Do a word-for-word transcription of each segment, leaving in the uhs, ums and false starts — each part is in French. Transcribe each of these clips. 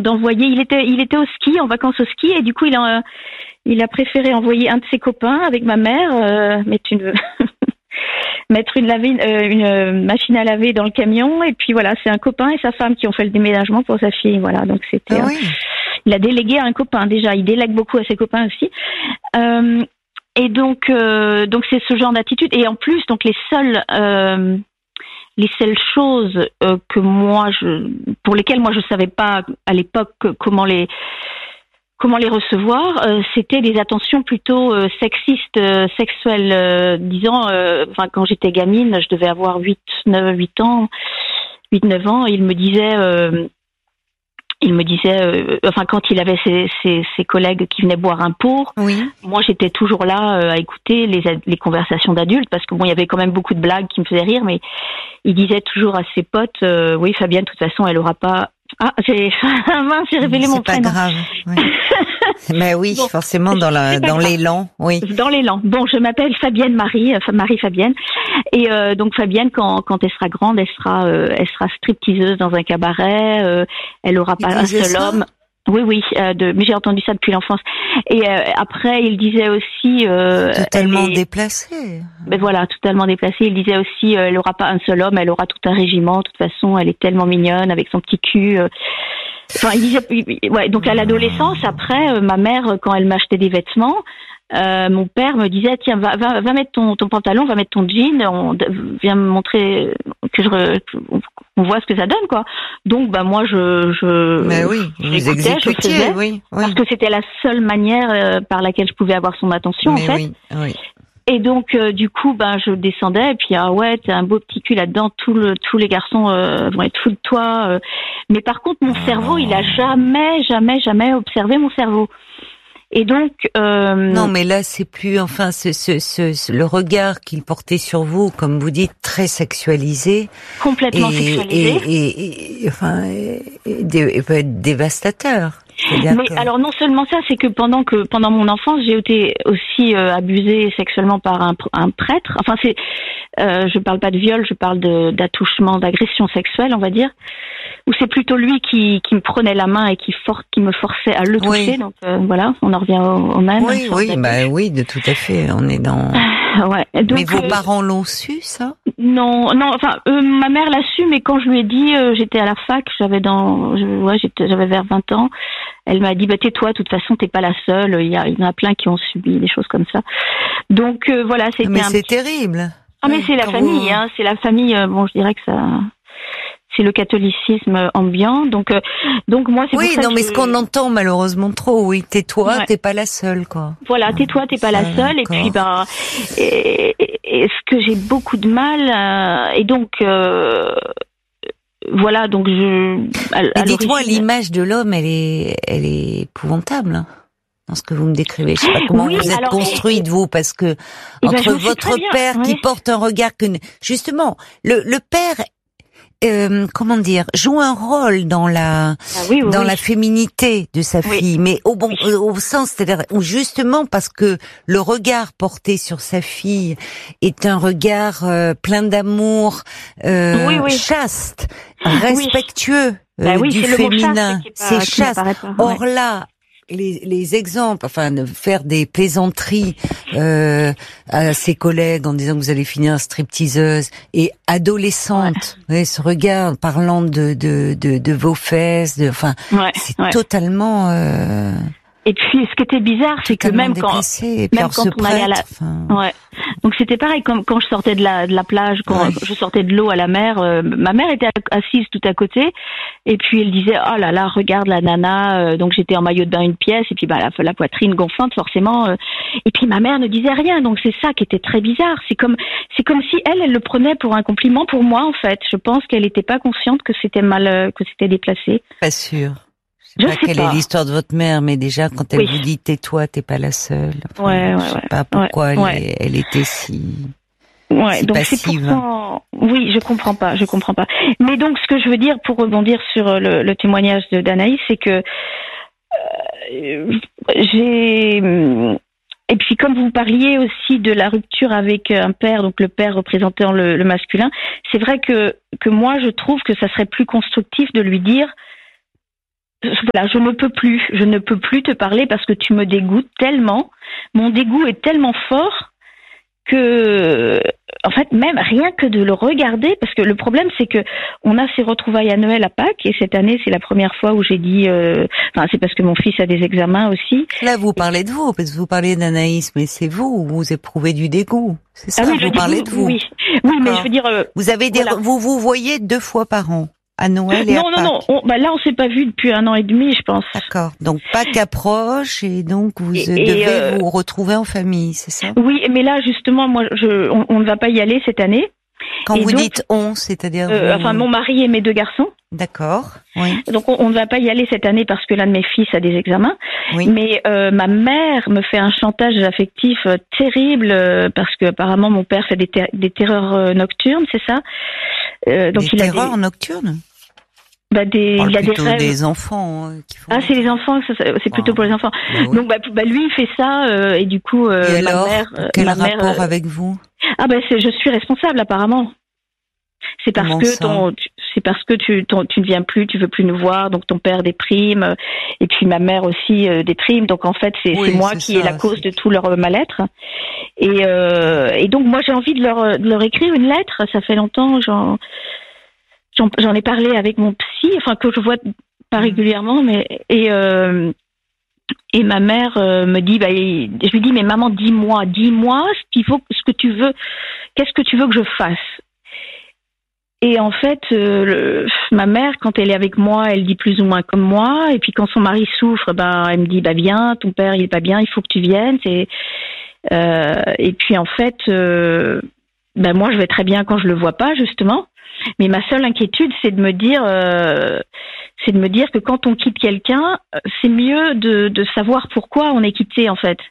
d'envoyer. Il était, il était au ski, en vacances au ski, et du coup, il a, il a préféré envoyer un de ses copains avec ma mère euh, mettre une mettre une, lave, euh, une machine à laver dans le camion, et puis voilà, c'est un copain et sa femme qui ont fait le déménagement pour sa fille. Voilà, donc c'était. Ah oui. euh, il a délégué à un copain déjà. Il délègue beaucoup à ses copains aussi. Euh, et donc, euh, donc c'est ce genre d'attitude. Et en plus, donc les seuls. Euh, Les seules choses euh, que moi, je, pour lesquelles moi je savais pas à l'époque comment les comment les recevoir, euh, c'était des attentions plutôt euh, sexistes, euh, sexuelles. Euh, disons, euh, enfin quand j'étais gamine, je devais avoir huit, neuf, huit ans, huit, neuf ans. Il me disait, euh, il me disait, euh, enfin quand il avait ses, ses, ses collègues qui venaient boire un pot, Oui. moi j'étais toujours là euh, à écouter les, les conversations d'adultes parce que bon, il y avait quand même beaucoup de blagues qui me faisaient rire, mais il disait toujours à ses potes, euh, oui Fabienne, de toute façon elle aura pas. Ah, j'ai, mince, j'ai révélé mon prénom. C'est pas grave. Oui. Mais oui, Bon, forcément dans la dans grave. l'élan, oui. Dans l'élan. Bon, je m'appelle Fabienne Marie, euh, Marie Fabienne, et euh, donc Fabienne, quand quand elle sera grande, elle sera euh, elle sera stripteaseuse dans un cabaret. Euh, elle aura pas un seul ça homme. Oui, oui, euh, de, mais j'ai entendu ça depuis l'enfance. Et euh, après, il disait aussi... Euh, totalement est, déplacée. Ben voilà, totalement déplacée. Il disait aussi, euh, elle aura pas un seul homme, elle aura tout un régiment. De toute façon, elle est tellement mignonne avec son petit cul. Euh. Enfin, il disait... Ouais, donc à l'adolescence, après, euh, ma mère, quand elle m'achetait des vêtements, euh, mon père me disait, tiens, va, va, va mettre ton, ton pantalon, va mettre ton jean, on vient me montrer que je... Re, on voit ce que ça donne, quoi. Donc, bah moi, je, je, mais oui, vous exécutiez, oui, oui, parce que c'était la seule manière euh, par laquelle je pouvais avoir son attention, mais en fait. Oui, oui. Et donc, euh, du coup, ben, je descendais, et puis ah ouais, t'as un beau petit cul là-dedans. Tout le, tous les garçons euh, vont être fous de toi. Euh. Mais par contre, mon oh cerveau, non. il a jamais, jamais, jamais observé mon cerveau. Et donc, euh... non, mais là, c'est plus, enfin, ce, ce, ce, le regard qu'il portait sur vous, comme vous dites, très sexualisé, complètement et, sexualisé, et, et, et enfin, et, et, et peut être dévastateur. Mais que... alors non seulement ça, c'est que pendant que pendant mon enfance, j'ai été aussi euh, abusée sexuellement par un, un prêtre. Enfin, c'est, euh, je parle pas de viol, je parle de d'attouchement, d'agression sexuelle, on va dire. Où c'est plutôt lui qui qui me prenait la main et qui for, qui me forçait à le toucher. Oui. Donc euh, voilà, on en revient au, au même. Oui, oui, bah oui, de tout à fait. On est dans. Ouais. Donc, mais vos euh, parents l'ont su, ça? Non, non. Enfin, euh, ma mère l'a su, mais quand je lui ai dit, euh, j'étais à la fac, j'avais dans, je, ouais, j'étais, j'avais vers vingt ans. Elle m'a dit, bah tais-toi, de toute façon, t'es pas la seule. Il y, a, il y en a plein qui ont subi des choses comme ça. Donc euh, voilà, c'était. Mais un c'est petit... terrible. Ah mais c'est la famille, hein. C'est la famille. Euh, bon, je dirais que ça. C'est le catholicisme ambiant, donc euh, donc moi c'est oui, pour ça non, que mais je... ce qu'on entend malheureusement trop, oui, tais-toi, ouais. T'es pas la seule, quoi. Voilà, tais-toi, t'es pas ça, la seule, d'accord. Et puis ben, et, et, et ce que j'ai beaucoup de mal, euh, et donc euh, voilà, donc je. À, mais à dites-moi, l'image de l'homme, elle est, elle est épouvantable. Hein, dans ce que vous me décrivez, je sais pas comment oui, vous êtes alors, construite vous, parce que entre ben, votre père qui oui. porte un regard que justement le le père. Euh, comment dire, joue un rôle dans la ah oui, oui, dans oui. la féminité de sa oui. fille, mais au bon oui. au sens, c'est-à-dire justement parce que le regard porté sur sa fille est un regard euh, plein d'amour, euh, oui, oui. chaste, respectueux oui. Euh, bah oui, du féminin. C'est chaste. Or ouais. là. Les, les exemples, enfin, de faire des plaisanteries euh, à ses collègues en disant que vous allez finir stripteaseuse et adolescente, ouais. Ouais, ce regard parlant de de de, de vos fesses, de, enfin, ouais, c'est ouais. totalement. Euh, et puis, ce qui était bizarre, c'est que même quand, et même quand on prêtre, allait à la, enfin... ouais. Donc c'était pareil quand, quand je sortais de la de la plage, quand ouais. je sortais de l'eau à la mer, euh, ma mère était assise tout à côté, et puis elle disait oh là là regarde la nana, euh, donc j'étais en maillot de bain une pièce, et puis bah la, la poitrine gonflante forcément, euh, et puis ma mère ne disait rien, donc c'est ça qui était très bizarre, c'est comme c'est comme si elle elle le prenait pour un compliment pour moi en fait, je pense qu'elle n'était pas consciente que c'était mal, euh, que c'était déplacé. Pas sûr. Je sais sais pas quelle pas. est l'histoire de votre mère, mais déjà quand elle oui. vous dit tais-toi, t'es pas la seule. Enfin, ouais, ouais, je sais ouais. pas pourquoi ouais, elle, ouais. Est, elle était si. Ouais, si donc passive. c'est pourtant. Oui, je comprends pas, je comprends pas. Mais donc ce que je veux dire pour rebondir sur le, le témoignage de d'Anaïs, c'est que euh, j'ai. Et puis comme vous parliez aussi de la rupture avec un père, donc le père représentant le, le masculin, c'est vrai que que moi je trouve que ça serait plus constructif de lui dire. voilà, je ne peux plus, je ne peux plus te parler parce que tu me dégoûtes tellement. Mon dégoût est tellement fort que, en fait, même rien que de le regarder, parce que le problème, c'est que on a ces retrouvailles à Noël, à Pâques, et cette année, c'est la première fois où j'ai dit, euh, enfin, c'est parce que mon fils a des examens aussi. Là, vous parlez de vous, parce que vous parlez d'Anaïs, mais c'est vous, vous éprouvez du dégoût. C'est ça, ah oui, vous parlez de vous. Oui, oui, mais je veux dire, euh, vous avez des, voilà. vous vous voyez deux fois par an. À Noël et non, à non, Pâques. non, non. Bah là, on s'est pas vu depuis un an et demi, je pense. D'accord. Donc Pâques approche et donc vous et, devez et euh... vous retrouver en famille, c'est ça? Oui, mais là justement, moi, je, on, on ne va pas y aller cette année. Quand et vous donc, dites on, c'est-à-dire euh, vous... enfin mon mari et mes deux garçons. D'accord. Oui. Donc on, on ne va pas y aller cette année parce que l'un de mes fils a des examens. Oui. Mais euh, ma mère me fait un chantage affectif euh, terrible euh, parce que apparemment mon père fait des, ter- des terreurs euh, nocturnes, c'est ça? Euh, donc des il terreurs a des... nocturnes? Bah des, il a plutôt des rêves. Des enfants hein, qui font. Ah, c'est les enfants, ça, c'est plutôt oh. pour les enfants. Bah oui. Donc bah, bah lui il fait ça euh, et du coup euh, et alors, ma mère. Euh, quel ma rapport mère, euh... avec vous? Ah bah c'est, je suis responsable apparemment. C'est parce Comment que ça? ton, tu, c'est parce que tu, ton, tu ne viens plus, tu veux plus nous voir, donc ton père déprime et puis ma mère aussi euh, déprime. Donc en fait c'est, oui, c'est moi c'est qui ça, est la cause c'est... de tout leur mal-être. Et, euh, et donc moi j'ai envie de leur, de leur écrire une lettre. Ça fait longtemps, j'en. J'en, j'en ai parlé avec mon psy, enfin que je vois pas régulièrement, mais et euh, et ma mère euh, me dit, bah, je lui dis, mais maman, dis-moi, dis-moi ce qu'il faut, ce que tu veux, qu'est-ce que tu veux que je fasse. Et en fait, euh, le, ma mère, quand elle est avec moi, elle dit plus ou moins comme moi. Et puis quand son mari souffre, ben elle me dit, bah viens, ton père il est pas bien, il faut que tu viennes. Et euh, et puis en fait, euh, ben moi je vais très bien quand je le vois pas justement. Mais ma seule inquiétude, c'est de me dire, euh, c'est de me dire que quand on quitte quelqu'un, c'est mieux de, de savoir pourquoi on est quitté en fait.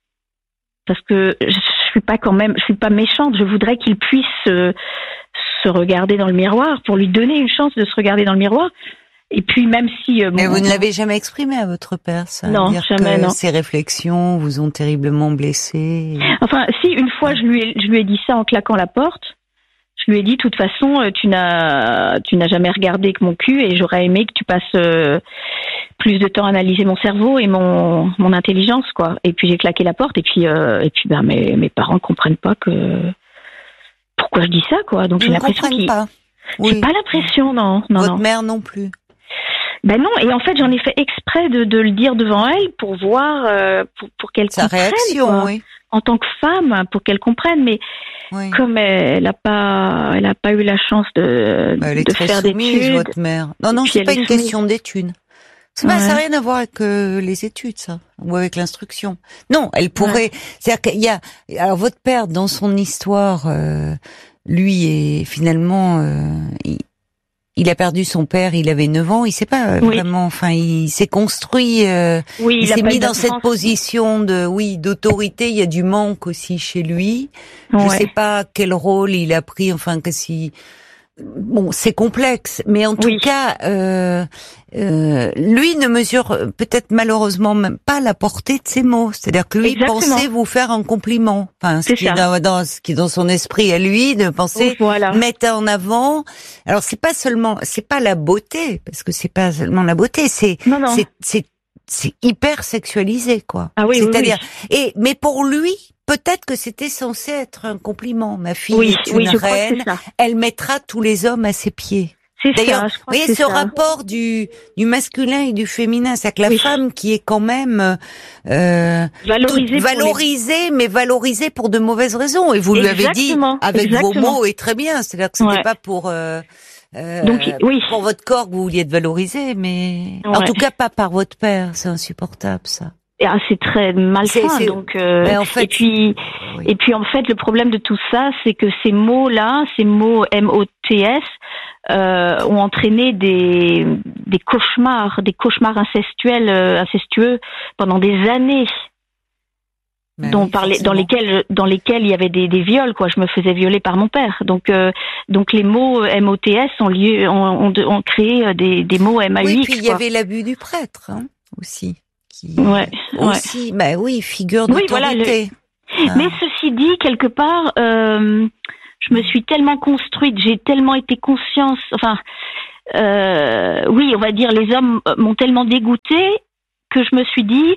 Parce que je suis pas quand même, je suis pas méchante. Je voudrais qu'il puisse euh, se regarder dans le miroir pour lui donner une chance de se regarder dans le miroir. Et puis même si. Euh, Mais bon, vous ne l'avez jamais exprimé à votre père, ça? Non, dire jamais. Que non. Ces réflexions vous ont terriblement blessé. Enfin, si une fois je lui ai, je lui ai dit ça en claquant la porte. Je lui ai dit, de toute façon, tu n'as, tu n'as jamais regardé que mon cul et j'aurais aimé que tu passes euh, plus de temps à analyser mon cerveau et mon, mon intelligence, quoi. Et puis j'ai claqué la porte et puis, euh, et puis, ben, mes, mes parents ne comprennent pas que pourquoi je dis ça, quoi. Donc Ils j'ai ne l'impression comprennent qu'ils... pas. Oui. J'ai pas l'impression, non, non. Votre non. mère non plus. Ben non, et en fait j'en ai fait exprès de, de le dire devant elle pour voir, euh, pour, pour qu'elle Sa comprenne. réaction, quoi. oui. En tant que femme, pour qu'elle comprenne, mais oui. Comme elle n'a pas, elle a pas eu la chance de, bah, elle est de très faire soumise, d'études. Votre mère. Non, non, c'est pas une soumise. question d'études. C'est ouais. pas, ça n'a rien à voir avec euh, les études, ça, ou avec l'instruction. Non, elle pourrait. Ouais. C'est-à-dire qu'il y a. Alors votre père, dans son histoire, euh, lui est finalement. Euh, il, Il a perdu son père, il avait neuf ans, il s'est pas oui. vraiment, enfin, il s'est construit, euh, oui, il, il s'est mis dans cette position de, oui, d'autorité, il y a du manque aussi chez lui. Ouais. Je sais pas quel rôle il a pris, enfin, que si, bon, c'est complexe, mais en tout oui. cas, euh, euh, lui ne mesure peut-être malheureusement même pas la portée de ses mots. C'est-à-dire que lui Exactement. pensait vous faire un compliment. Enfin, ce qui, est dans, dans, ce qui est dans son esprit à lui, de penser oh, voilà. mettre en avant. Alors c'est pas seulement, c'est pas la beauté, parce que c'est pas seulement la beauté, c'est, non, non. c'est, c'est, c'est hyper sexualisé, quoi. Ah oui, C'est-à-dire, oui, oui. et mais pour lui. Peut-être que c'était censé être un compliment. Ma fille oui, est une oui, je reine. Crois que c'est ça. Elle mettra tous les hommes à ses pieds. C'est D'ailleurs, ça, je crois vous voyez que ce c'est rapport ça. du du masculin et du féminin, c'est que la oui. femme qui est quand même euh, valorisée, valorisée, les... mais valorisée pour de mauvaises raisons. Et vous Exactement. lui avez dit avec Exactement. vos mots et très bien. C'est-à-dire que c'était ouais. pas pour euh, euh, Donc oui. pour votre corps que vous vouliez être valorisé, mais ouais. en tout cas pas par votre père. C'est insupportable ça. Ah, c'est très malsain, c'est, c'est... donc. Euh, en fait, et puis, oui. et puis en fait, le problème de tout ça, c'est que ces mots-là, ces mots M O T S, euh, ont entraîné des des cauchemars, des cauchemars incestuels, euh, incestueux pendant des années. Ben dont oui, parlait, dans lesquels dans lesquels il y avait des, des viols, quoi. Je me faisais violer par mon père. Donc euh, donc les mots M O T S ont lieu ont, ont, ont créé des des mots M A U X. Oui, puis il y avait l'abus du prêtre hein, aussi. Qui ouais, aussi, ouais. bah oui, figure d'autorité. Oui, voilà, le... ah. Mais ceci dit, quelque part, euh, je me suis tellement construite, j'ai tellement été conscience, enfin, euh, oui, on va dire, les hommes m'ont tellement dégoûtée que je me suis dit,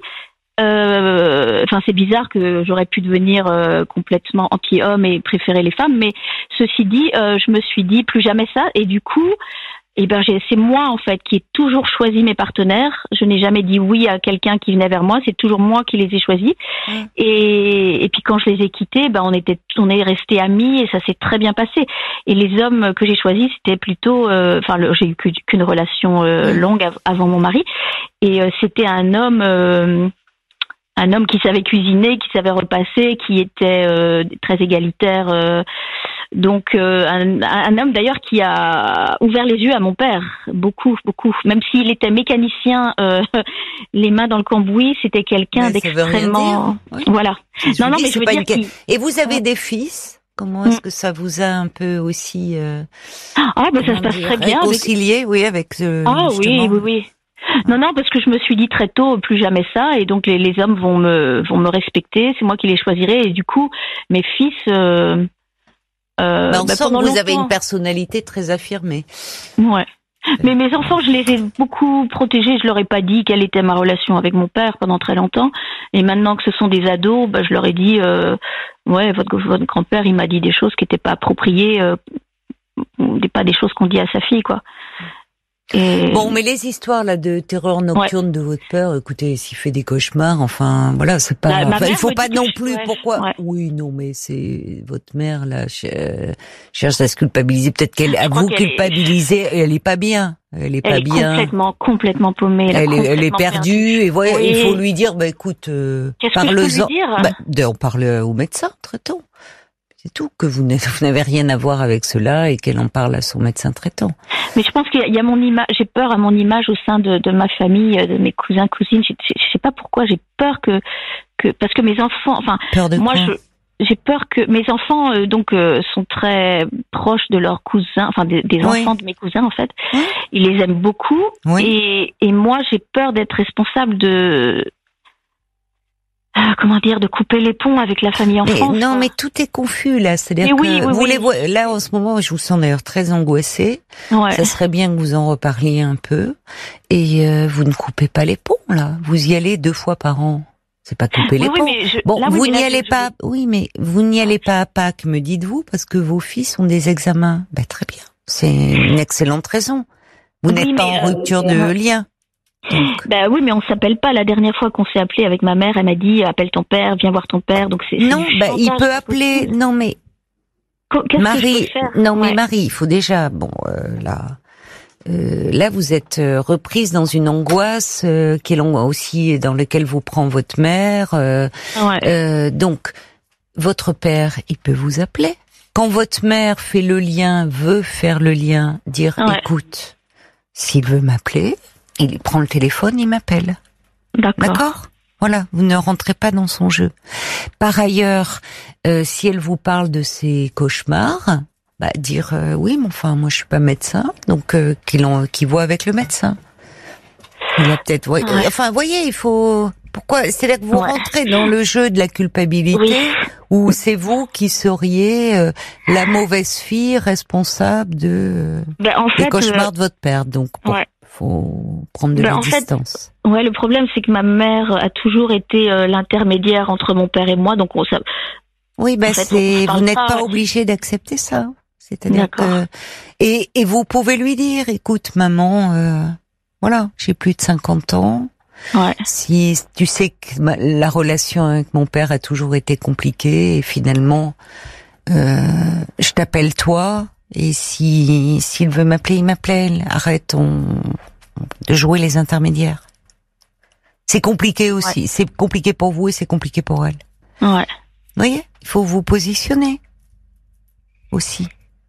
euh, enfin c'est bizarre que j'aurais pu devenir euh, complètement anti-homme et préférer les femmes, mais ceci dit, euh, je me suis dit plus jamais ça, et du coup, eh ben j'ai, c'est moi en fait qui ai toujours choisi mes partenaires. Je n'ai jamais dit oui à quelqu'un qui venait vers moi. C'est toujours moi qui les ai choisis. Mmh. Et, et puis quand je les ai quittés, ben on était, on est restés amis et ça s'est très bien passé. Et les hommes que j'ai choisis, c'était plutôt, euh, enfin le, j'ai eu qu'une relation euh, longue av- avant mon mari, et euh, c'était un homme. Euh, Un homme qui savait cuisiner, qui savait repasser, qui était euh, très égalitaire. Euh, donc euh, un, un homme d'ailleurs qui a ouvert les yeux à mon père, beaucoup, beaucoup. Même s'il était mécanicien, euh, les mains dans le cambouis, c'était quelqu'un mais d'extrêmement. Oui. Voilà. Je non, non, mais je veux dire. Une... Qu'il... Et vous avez des fils? Comment est-ce que ça vous a un peu aussi euh, Ah, ben ça se passe très bien. Réconcilié, avec... oui, avec. Euh, ah oui, oui, oui. Non, non, parce que je me suis dit très tôt, plus jamais ça, et donc les, les hommes vont me vont me respecter, c'est moi qui les choisirai, et du coup, mes fils. Euh, euh, bah on bah, sent que vous avez une personnalité très affirmée. Ouais. Mais mes enfants, je les ai beaucoup protégés. Je leur ai pas dit quelle était ma relation avec mon père pendant très longtemps, et maintenant que ce sont des ados, bah je leur ai dit, euh, ouais, votre votre grand-père, il m'a dit des choses qui n'étaient pas appropriées, euh, pas des choses qu'on dit à sa fille, quoi. Et... Bon, mais les histoires là de terreur nocturne ouais. de votre père, écoutez, s'il fait des cauchemars, enfin voilà, c'est pas. Bah, enfin, il faut pas non plus. Ouais. Pourquoi ouais. Oui, non, mais c'est votre mère là euh, cherche à se culpabiliser. Peut-être qu'elle à vous culpabiliser, est... elle est pas bien. Elle est pas elle est bien. Complètement, complètement paumée. Elle, elle, est, elle est perdue et voilà, oui. il faut lui dire, bah écoute, euh, parle-en. Bah, on parle au médecin traitant. C'est tout, que vous n'avez rien à voir avec cela et qu'elle en parle à son médecin traitant. Mais je pense qu'il y a mon image, j'ai peur à mon image au sein de, de ma famille, de mes cousins, cousines. Je, je, je sais pas pourquoi, j'ai peur que, que, parce que mes enfants, enfin, peur de moi quoi? je, j'ai peur que mes enfants, euh, donc, euh, sont très proches de leurs cousins, enfin, des, des oui. enfants de mes cousins, en fait. Oui. Ils les aiment beaucoup. Oui. Et, et moi, j'ai peur d'être responsable de, comment dire, de couper les ponts avec la famille en mais France. Non, quoi. Mais tout est confus là. C'est-à-dire que oui, oui, vous oui. les voyez là en ce moment. Je vous sens d'ailleurs très angoissée. Ouais. Ça serait bien que vous en reparliez un peu. Et euh, vous ne coupez pas les ponts là. Vous y allez deux fois par an. C'est pas couper les oui, ponts. Oui, je, bon, là, vous oui, n'y là, allez je, pas. Je... Oui, mais vous n'y allez pas à Pâques, me dites-vous, parce que vos fils ont des examens. Ben très bien. C'est une excellente raison. Vous oui, n'êtes pas en rupture euh, de lien. Donc. Bah oui, mais on s'appelle pas. La dernière fois qu'on s'est appelé avec ma mère, elle m'a dit appelle ton père, viens voir ton père. Donc c'est non, bah il peut appeler. Possible. Non mais Qu'est-ce Marie, que je peux faire non mais ouais. Marie, il faut déjà bon euh, là. Euh, là, vous êtes euh, reprise dans une angoisse euh, qui est long, aussi dans laquelle vous prend votre mère. Euh, ouais. euh, donc, votre père, il peut vous appeler. Quand votre mère fait le lien, veut faire le lien, dire ouais. écoute, s'il veut m'appeler, il prend le téléphone, il m'appelle. D'accord. D'accord. Voilà, vous ne rentrez pas dans son jeu. Par ailleurs, euh, si elle vous parle de ses cauchemars, bah dire euh, oui, mais enfin moi je suis pas médecin, donc euh, qu'il en, qu'il voit avec le médecin. Il a peut-être, ouais. Ouais. Enfin, voyez, il faut. Pourquoi? C'est-à-dire que vous ouais. rentrez dans le jeu de la culpabilité, oui. où c'est vous qui seriez euh, la mauvaise fille responsable de euh, ben, en des fait, cauchemars euh... de votre père. Donc, bon, ouais. faut prendre de ben, la en distance. Fait, ouais, le problème c'est que ma mère a toujours été euh, l'intermédiaire entre mon père et moi, donc on ça. Oui, ben en fait, c'est. Vous n'êtes pas, pas ouais. obligé d'accepter ça. C'est-à-dire D'accord. que et et vous pouvez lui dire, écoute, maman. Euh... Voilà, j'ai plus de cinquante ans. Ouais. Si tu sais que ma, la relation avec mon père a toujours été compliquée et finalement, euh, je t'appelle toi et si s'il veut m'appeler, il m'appelle. Arrête on, de jouer les intermédiaires. C'est compliqué aussi. Ouais. C'est compliqué pour vous et c'est compliqué pour elle. Ouais. Vous voyez, il faut vous positionner aussi.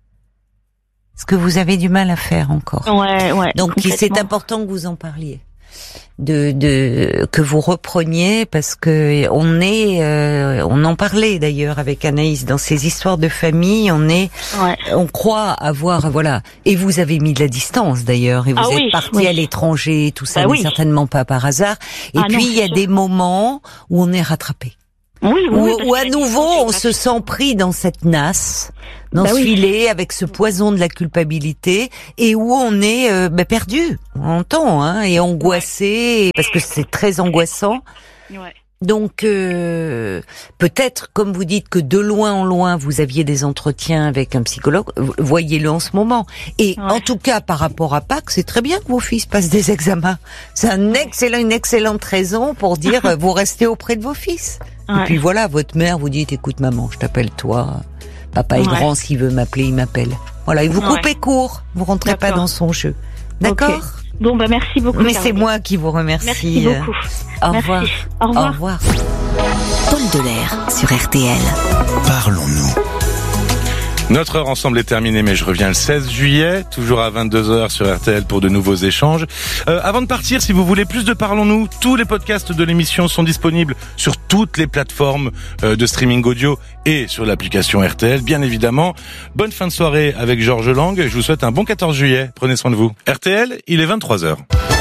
Ce que vous avez du mal à faire encore. Ouais, ouais. Donc c'est important que vous en parliez, de, de que vous repreniez parce que on est, euh, on en parlait d'ailleurs avec Anaïs dans ces histoires de famille. On est, ouais. on croit avoir, voilà. Et vous avez mis de la distance d'ailleurs et vous ah, êtes oui, parti oui. à l'étranger, tout ça bah, n'est oui. certainement pas par hasard. Et ah, puis non, il y a sûr. des moments où on est rattrapé. Oui, oui, ou, ou à nouveau on se sent pris dans cette nasse, dans bah ce oui. filet avec ce poison de la culpabilité, et où on est euh, bah, perdu, on entend, hein, et angoissé, ouais. parce que c'est très angoissant. Ouais. Donc euh, peut-être, comme vous dites, que de loin en loin vous aviez des entretiens avec un psychologue, voyez-le en ce moment. Et ouais. en tout cas, par rapport à Pâques, c'est très bien que vos fils passent des examens. C'est un excellent, une excellente raison pour dire vous restez auprès de vos fils. Ouais. Et puis voilà, votre mère vous dit écoute maman, je t'appelle toi. Papa est ouais. grand, s'il veut m'appeler, il m'appelle. Voilà, et vous coupez ouais. court, vous rentrez D'accord. pas dans son jeu. D'accord. Okay. Bon, bah, merci beaucoup. Mais c'est moi qui vous remercie. Merci beaucoup. Au revoir. Merci. Au revoir. Au revoir. Paul Delair sur R T L. Parlons-nous. Notre heure ensemble est terminée, mais je reviens le seize juillet, toujours à vingt-deux heures sur R T L pour de nouveaux échanges. Euh, avant de partir, si vous voulez plus de Parlons-nous, tous les podcasts de l'émission sont disponibles sur toutes les plateformes euh, de streaming audio et sur l'application R T L, bien évidemment. Bonne fin de soirée avec Georges Lang. Je vous souhaite un bon quatorze juillet. Prenez soin de vous. R T L, il est vingt-trois heures.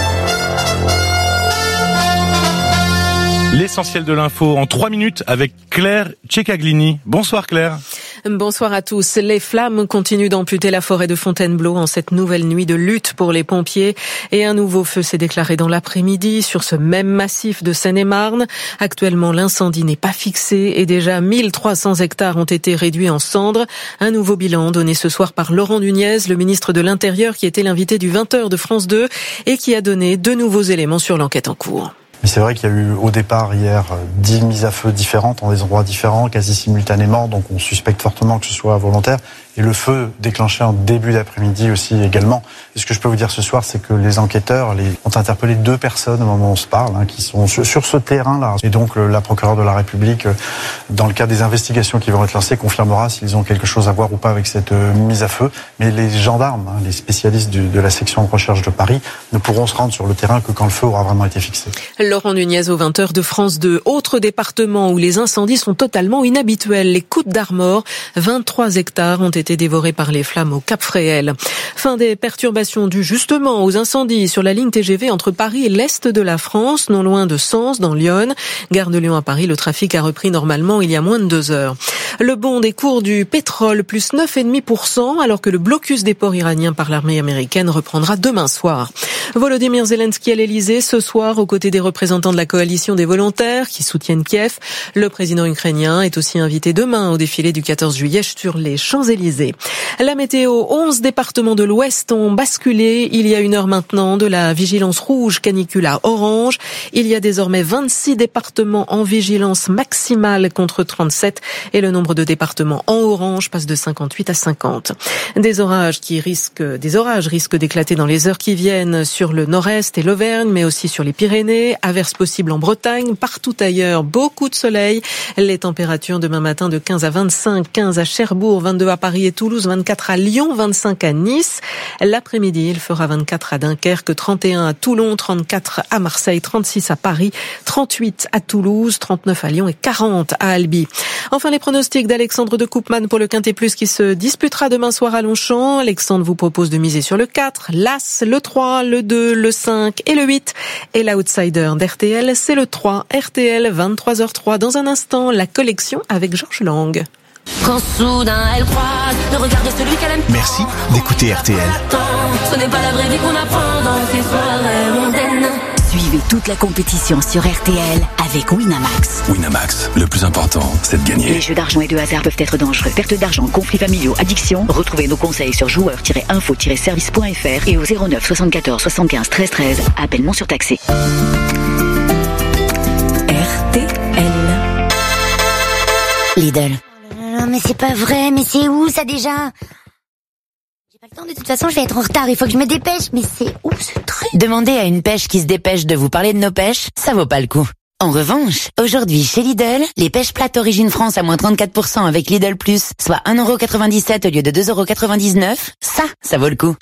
L'essentiel de l'info en trois minutes avec Claire Ceccaglini. Bonsoir Claire. Bonsoir à tous. Les flammes continuent d'amputer la forêt de Fontainebleau en cette nouvelle nuit de lutte pour les pompiers. Et un nouveau feu s'est déclaré dans l'après-midi sur ce même massif de Seine-et-Marne. Actuellement, l'incendie n'est pas fixé et déjà mille trois cents hectares ont été réduits en cendres. Un nouveau bilan donné ce soir par Laurent Nunez, le ministre de l'Intérieur qui était l'invité du vingt heures de France deux et qui a donné de nouveaux éléments sur l'enquête en cours. Mais c'est vrai qu'il y a eu au départ hier dix mises à feu différentes dans des endroits différents, quasi simultanément, donc on suspecte fortement que ce soit volontaire. Et le feu déclenché en début d'après-midi aussi également. Et ce que je peux vous dire ce soir, c'est que les enquêteurs les, ont interpellé deux personnes au moment où on se parle, hein, qui sont sur, sur ce terrain-là. Et donc la procureure de la République, dans le cadre des investigations qui vont être lancées, confirmera s'ils ont quelque chose à voir ou pas avec cette euh, mise à feu. Mais les gendarmes, hein, les spécialistes du, de la section de recherche de Paris, ne pourront se rendre sur le terrain que quand le feu aura vraiment été fixé. Laurent Nunez au vingt heures de France deux. Autre département où les incendies sont totalement inhabituels, les Côtes d'Armor. vingt-trois hectares ont été dévorés par les flammes au Cap Fréhel. Fin des perturbations dues justement aux incendies sur la ligne T G V entre Paris et l'Est de la France, non loin de Sens, dans l'Yonne. Gare de Lyon à Paris, le trafic a repris normalement il y a moins de deux heures. Le bond des cours du pétrole, plus neuf virgule cinq pour cent, alors que le blocus des ports iraniens par l'armée américaine reprendra demain soir. Volodymyr Zelensky à l'Elysée ce soir, aux côtés des représentants de la coalition des volontaires qui soutiennent Kiev. Le président ukrainien est aussi invité demain au défilé du quatorze juillet sur les Champs-Élysées. La météo, onze départements de l'Ouest ont basculé il y a une heure maintenant de la vigilance rouge canicule à orange. Il y a désormais vingt-six départements en vigilance maximale contre trente-sept et le nombre de départements en orange passe de cinquante-huit à cinquante. Des orages qui risquent, des orages risquent d'éclater dans les heures qui viennent sur le nord-est et l'Auvergne, mais aussi sur les Pyrénées. Averses possibles en Bretagne, partout ailleurs, beaucoup de soleil. Les températures demain matin de quinze à vingt-cinq, quinze à Cherbourg, vingt-deux à Paris et Toulouse, vingt-quatre à Lyon, vingt-cinq à Nice. L'après-midi, il fera vingt-quatre à Dunkerque, trente et un à Toulon, trente-quatre à Marseille, trente-six à Paris, trente-huit à Toulouse, trente-neuf à Lyon et quarante à Albi. Enfin, les pronostics d'Alexandre de Koopman pour le Quintet Plus qui se disputera demain soir à Longchamp. Alexandre vous propose de miser sur le quatre, l'As, le trois, le deux, le cinq et le huit. Et l'outsider d'R T L, c'est le trois. R T L, vingt-trois heures zéro trois. Dans un instant, la collection avec Georges Lang. Quand soudain elle croise le regard de celui qu'elle aime. Merci d'écouter R T L. Ce n'est pas la vraie vie qu'on apprend dans ces soirées mondaines. Suivez toute la compétition sur R T L avec Winamax. Winamax, le plus important, c'est de gagner. Les jeux d'argent et de hasard peuvent être dangereux. Perte d'argent, conflits familiaux, addiction. Retrouvez nos conseils sur joueurs tiret info tiret service point f r et au zéro neuf soixante-quatorze soixante-quinze treize treize. Appel non surtaxé. R T L. Lidl. Non mais c'est pas vrai, mais c'est où ça déjà? J'ai pas le temps, de toute façon je vais être en retard, il faut que je me dépêche, mais c'est où ce truc? Demandez à une pêche qui se dépêche de vous parler de nos pêches, ça vaut pas le coup. En revanche, aujourd'hui chez Lidl, les pêches plates Origine France à moins trente-quatre pour cent avec Lidl Plus, soit un euro quatre-vingt-dix-sept au lieu de deux euros quatre-vingt-dix-neuf, ça, ça vaut le coup.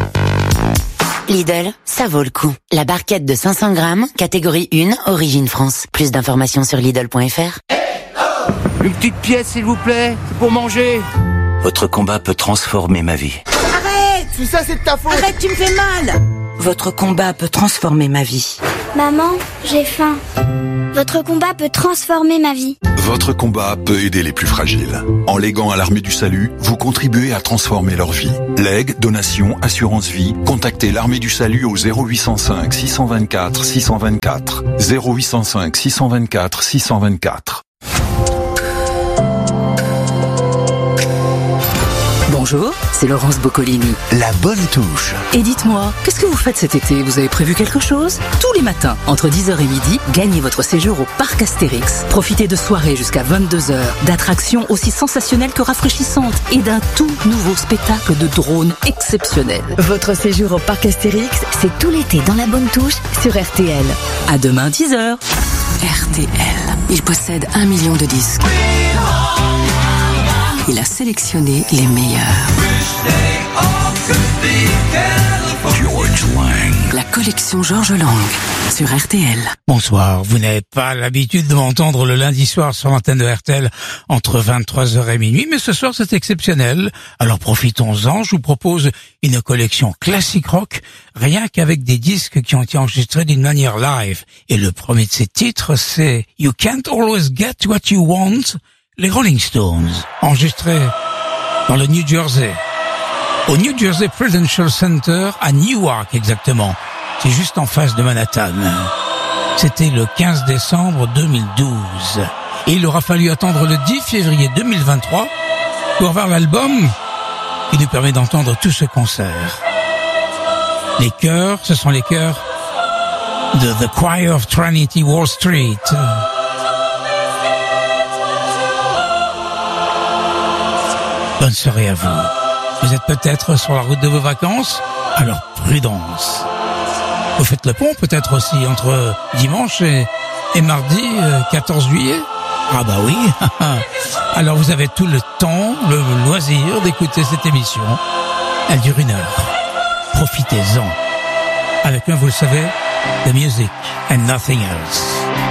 Lidl, ça vaut le coup. La barquette de cinq cents grammes, catégorie un, Origine France. Plus d'informations sur Lidl point f r. Une petite pièce, s'il vous plaît, c'est pour manger. Votre combat peut transformer ma vie. Arrête! Tout ça, c'est de ta faute! Arrête, tu me fais mal! Votre combat peut transformer ma vie. Maman, j'ai faim. Votre combat peut transformer ma vie. Votre combat peut aider les plus fragiles. En léguant à l'Armée du Salut, vous contribuez à transformer leur vie. Legs, donations, assurance vie, contactez l'Armée du Salut au zéro huit cent cinq six cent vingt-quatre six cent vingt-quatre. zéro huit cent cinq six cent vingt-quatre six cent vingt-quatre. Bonjour, c'est Laurence Boccolini. La bonne touche. Et dites-moi, qu'est-ce que vous faites cet été? Vous avez prévu quelque chose? Tous les matins, entre dix heures et midi, gagnez votre séjour au Parc Astérix. Profitez de soirées jusqu'à vingt-deux heures, d'attractions aussi sensationnelles que rafraîchissantes et d'un tout nouveau spectacle de drones exceptionnel. Votre séjour au Parc Astérix, c'est tout l'été dans la bonne touche sur R T L. À demain dix heures. R T L. Il possède un million de disques. Il a sélectionné les meilleurs. George Lang. La collection George Lang sur R T L. Bonsoir, vous n'avez pas l'habitude de m'entendre le lundi soir sur l'antenne de R T L entre vingt-trois heures et minuit, mais ce soir c'est exceptionnel. Alors profitons-en, je vous propose une collection classique rock, rien qu'avec des disques qui ont été enregistrés d'une manière live. Et le premier de ces titres, c'est You Can't Always Get What You Want, les Rolling Stones, enregistrés dans le New Jersey, au New Jersey Prudential Center à Newark exactement. C'est juste en face de Manhattan. C'était le quinze décembre deux mille douze. Et il aura fallu attendre le dix février deux mille vingt-trois pour voir l'album qui nous permet d'entendre tout ce concert. Les chœurs, ce sont les chœurs de The Choir of Trinity Wall Street. Bonne soirée à vous. Vous êtes peut-être sur la route de vos vacances, alors prudence. Vous faites le pont peut-être aussi entre dimanche et, et mardi euh, quatorze juillet. Ah bah oui. Alors vous avez tout le temps, le loisir d'écouter cette émission. Elle dure une heure. Profitez-en. Avec un, vous le savez, the music and nothing else.